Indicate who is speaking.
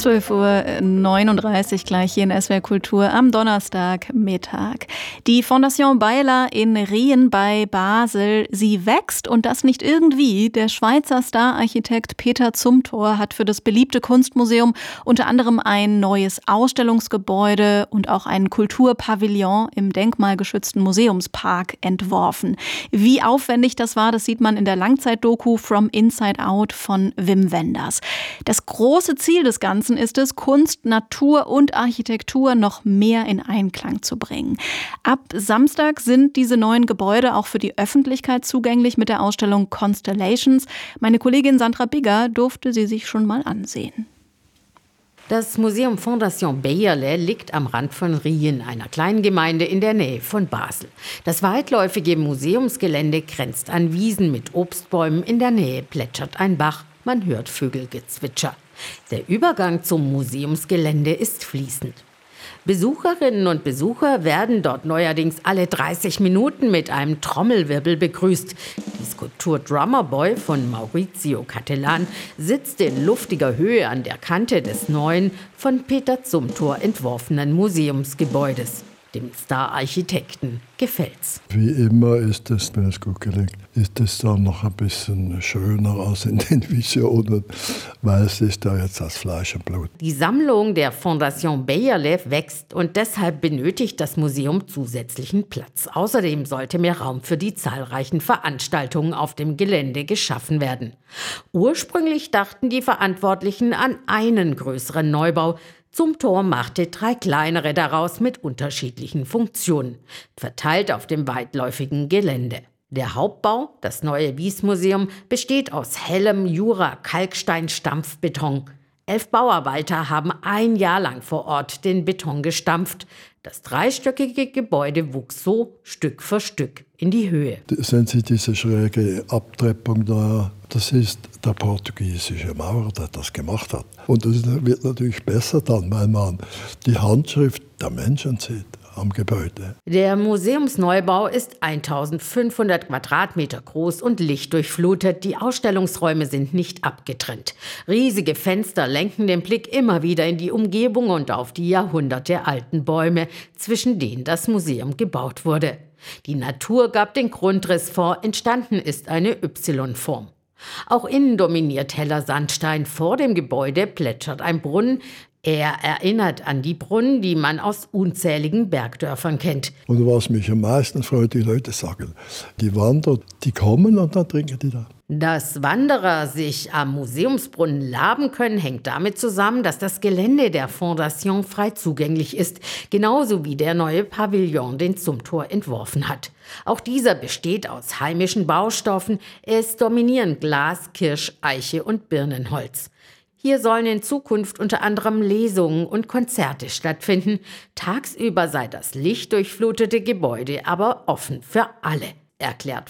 Speaker 1: 12:39 Uhr gleich hier in SWR Kultur am Donnerstagmittag. Die Fondation Bayerler in Rien bei Basel, sie wächst und das nicht irgendwie. Der Schweizer Stararchitekt Peter Zumthor hat für das beliebte Kunstmuseum unter anderem ein neues Ausstellungsgebäude und auch einen Kulturpavillon im denkmalgeschützten Museumspark entworfen. Wie aufwendig das war, das sieht man in der Langzeitdoku From Inside Out von Wim Wenders. Das große Ziel des Ganzen ist es, Kunst, Natur und Architektur noch mehr in Einklang zu bringen. Ab Samstag sind diese neuen Gebäude auch für die Öffentlichkeit zugänglich mit der Ausstellung Constellations. Meine Kollegin Sandra Bigger durfte sie sich schon mal ansehen.
Speaker 2: Das Museum Fondation Bayerler liegt am Rand von Rien, einer kleinen Gemeinde in der Nähe von Basel. Das weitläufige Museumsgelände grenzt an Wiesen mit Obstbäumen. In der Nähe plätschert ein Bach, man hört Vögelgezwitscher. Der Übergang zum Museumsgelände ist fließend. Besucherinnen und Besucher werden dort neuerdings alle 30 Minuten mit einem Trommelwirbel begrüßt. Die Skulptur Drummer Boy von Maurizio Cattelan sitzt in luftiger Höhe an der Kante des neuen, von Peter Zumthor entworfenen Museumsgebäudes. Dem Star-Architekten gefällt's.
Speaker 3: Wie immer ist es, wenn es gut gelingt, ist es dann noch ein bisschen schöner als in den Visionen, weil es ist da jetzt aus Fleisch und Blut.
Speaker 2: Die Sammlung der Fondation Bayerler wächst und deshalb benötigt das Museum zusätzlichen Platz. Außerdem sollte mehr Raum für die zahlreichen Veranstaltungen auf dem Gelände geschaffen werden. Ursprünglich dachten die Verantwortlichen an einen größeren Neubau. Zumthor machte 3 kleinere daraus mit unterschiedlichen Funktionen, verteilt auf dem weitläufigen Gelände. Der Hauptbau, das neue Wiesmuseum, besteht aus hellem Jura-Kalkstein-Stampfbeton. 11 Bauarbeiter haben ein Jahr lang vor Ort den Beton gestampft. Das dreistöckige Gebäude wuchs so Stück für Stück in die Höhe.
Speaker 3: Sehen Sie diese schräge Abtreppung da? Das ist der portugiesische Maurer, der das gemacht hat. Und das wird natürlich besser dann, weil man die Handschrift der Menschen sieht am Gebäude.
Speaker 2: Der Museumsneubau ist 1500 Quadratmeter groß und lichtdurchflutet. Die Ausstellungsräume sind nicht abgetrennt. Riesige Fenster lenken den Blick immer wieder in die Umgebung und auf die jahrhundertealten Bäume, zwischen denen das Museum gebaut wurde. Die Natur gab den Grundriss vor, entstanden ist eine Y-Form. Auch innen dominiert heller Sandstein. Vor dem Gebäude plätschert ein Brunnen. Er erinnert an die Brunnen, die man aus unzähligen Bergdörfern kennt.
Speaker 3: Und was mich am meisten freut, die Leute sagen, die Wanderer, die kommen und dann trinken die da.
Speaker 2: Dass Wanderer sich am Museumsbrunnen laben können, hängt damit zusammen, dass das Gelände der Fondation frei zugänglich ist, genauso wie der neue Pavillon, den Zumthor entworfen hat. Auch dieser besteht aus heimischen Baustoffen. Es dominieren Glas, Kirsch, Eiche und Birnenholz. Hier sollen in Zukunft unter anderem Lesungen und Konzerte stattfinden. Tagsüber sei das lichtdurchflutete Gebäude aber offen für alle, erklärt